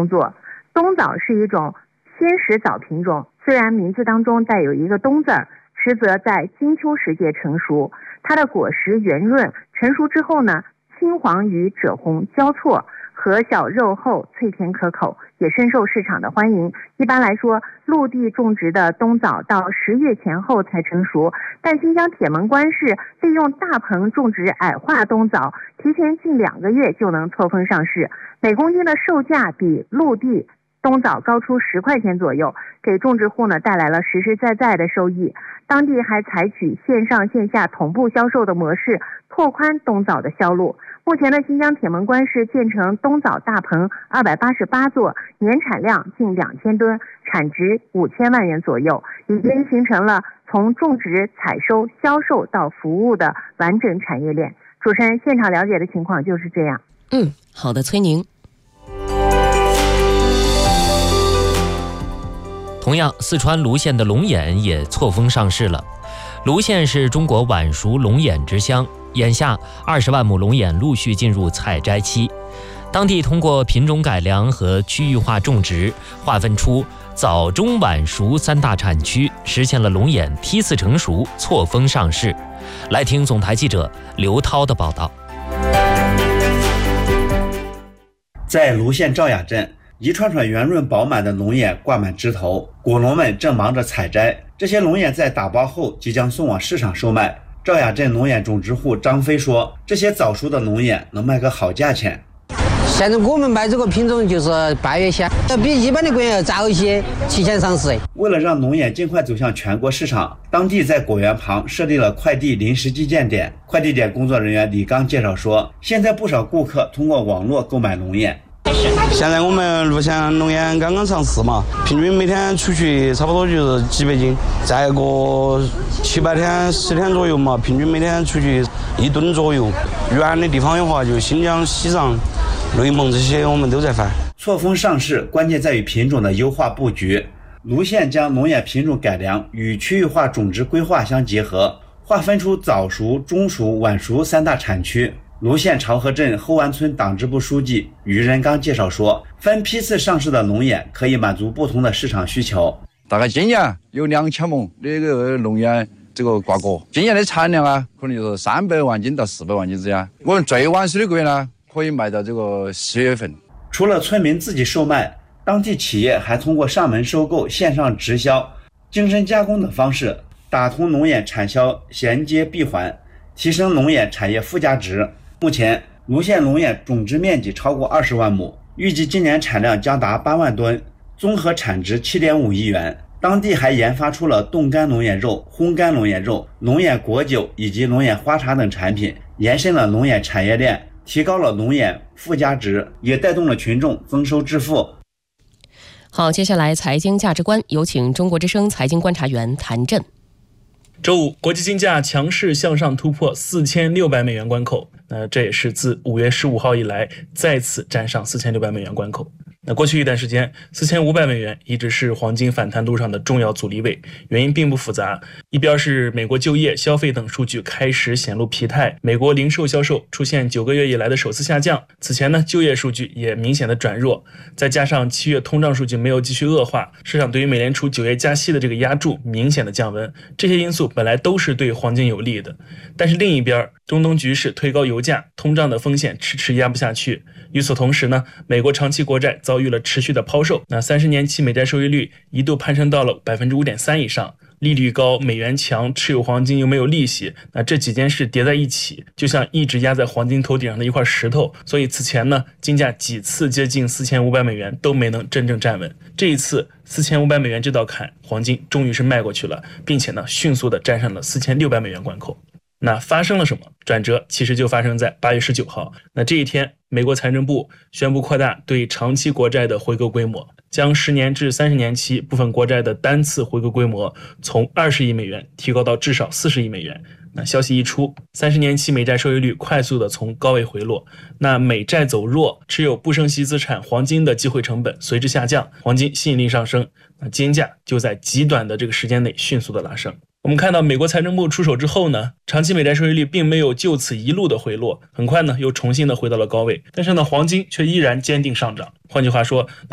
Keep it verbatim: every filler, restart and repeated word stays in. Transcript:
工作。冬枣是一种鲜食枣品种，虽然名字当中带有一个冬字儿，实则在金秋时节成熟。它的果实圆润，成熟之后呢，青黄与赭红交错，核小肉厚，脆甜可口，也深受市场的欢迎。一般来说，陆地种植的冬枣到十月前后才成熟，但新疆铁门关市利用大棚种植矮化冬枣，提前近两个月就能错峰上市，每公斤的售价比陆地冬枣高出十块钱左右，给种植户呢带来了实实在在的收益。当地还采取线上线下同步销售的模式，拓宽冬枣的销路。目前的新疆铁门关市建成冬枣大棚二百八十八座，年产量近两千吨，产值五千万元左右，已经形成了从种植、采收、销售到服务的完整产业链。主持人，现场了解的情况就是这样。 嗯，好的，崔宁。同样，四川泸县的龙眼也错峰上市了。泸县是中国晚熟龙眼之乡，眼下二十万亩龙眼陆续进入采摘期。当地通过品种改良和区域化种植，划分出早中晚熟三大产区，实现了龙眼梯次成熟、错峰上市。来听总台记者刘涛的报道。 在泸县赵雅镇，一串串圆润饱满的龙眼挂满枝头，果农们正忙着采摘。这些龙眼在打包后即将送往市场售卖。赵雅镇龙眼种植户张飞说，这些早熟的龙眼能卖个好价钱。 现在我们卖这个品种就是八月鲜，比一般的果园要早一些，提前上市。 为了让龙眼尽快走向全国市场，当地在果园旁设立了快递临时寄件点。快递点工作人员李刚介绍说，现在不少顾客通过网络购买龙眼。 现在我们泸县龙眼刚刚上市嘛，平均每天出去差不多就是几百斤，再过七八天、十天左右嘛，平均每天出去一吨左右。远的地方的话，就新疆、西藏、内蒙这些，我们都在贩。 错峰上市关键在于品种的优化布局。泸县将龙眼品种改良与区域化种植规划相结合，划分出早熟、中熟、晚熟三大产区。泸县潮河镇后湾村党支部书记于仁刚介绍说，分批次上市的龙眼可以满足不同的市场需求。 大概今年有两千亩的个龙眼这个挂果，今年的产量啊，可能就是三百万斤到四百万斤之间。我们最晚熟的个月呢，可以卖到这个十月份。 除了村民自己售卖，当地企业还通过上门收购、线上直销、精深加工等方式，打通龙眼产销衔接闭环，提升龙眼产业附加值。目前，泸县龙眼种植面积超过二十万亩，预计今年产量将达八万吨，综合产值七点五亿元。当地还研发出了冻干龙眼肉、烘干龙眼肉、龙眼果酒以及龙眼花茶等产品，延伸了龙眼产业链，提高了龙眼附加值，也带动了群众增收致富。 好，接下来财经价值观，有请中国之声财经观察员谭震。 周五，国际金价强势向上突破四千六百美元关口，那这也是自五月十五号以来再次站上四千六百美元关口。那过去一段时间，四千五百美元一直是黄金反弹路上的重要阻力位，原因并不复杂。一边是美国就业、消费等数据开始显露疲态，美国零售销售出现九个月以来的首次下降。此前呢，就业数据也明显的转弱，再加上七月通胀数据没有继续恶化，市场对于美联储九月加息的这个压注明显的降温，这些因素本来都是对黄金有利的。但是另一边，中东局势推高油价，通胀的风险迟迟压不下去。与此同时呢，美国长期国债遭遇了持续的抛售，那三十年期美债收益率一度攀升到了 百分之五点三 以上。利率高，美元强，持有黄金又没有利息，那这几件事叠在一起，就像一直压在黄金头顶上的一块石头。所以此前呢，金价几次接近四千五百美元都没能真正站稳。这一次四千五百美元这道坎，黄金终于是迈过去了，并且呢，迅速的站上了四千六百美元关口。那发生了什么？转折其实就发生在八月十九号。那这一天，美国财政部宣布扩大对长期国债的回购规模，将十年至三十年期部分国债的单次回购规模从二十亿美元提高到至少四十亿美元。那消息一出，三十年期美债收益率快速的从高位回落，那美债走弱，持有不升息资产黄金的机会成本随之下降，黄金吸引力上升，那金价就在极短的这个时间内迅速的拉升。我们看到美国财政部出手之后呢，长期美债收益率并没有就此一路的回落，很快呢又重新的回到了高位，但是呢黄金却依然坚定上涨。换句话说，